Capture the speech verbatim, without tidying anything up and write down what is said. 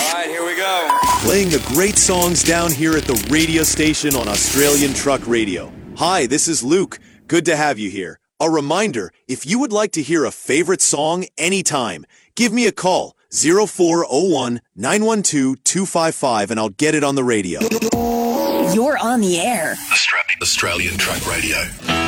right, here we go. Playing the great songs down here at the radio station on Australian Truck Radio. Hi, this is Luke. Good to have you here. A reminder, if you would like to hear a favorite song anytime, give me a call, zero four zero one, nine one two, two five five, and I'll get it on the radio. You're on the air. Australian, Australian Truck Radio.